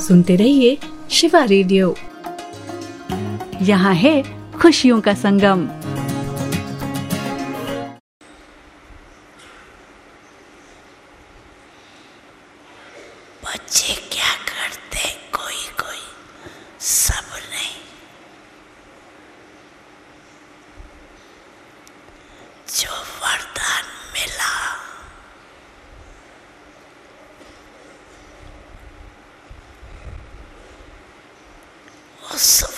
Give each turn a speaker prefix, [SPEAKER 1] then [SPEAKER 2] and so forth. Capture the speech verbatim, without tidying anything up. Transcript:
[SPEAKER 1] सुनते रहिए शिवा रेडियो। यहाँ है खुशियों का संगम।
[SPEAKER 2] बच्चे क्या करते कोई कोई, सब नहीं। जो वरदान मिला उस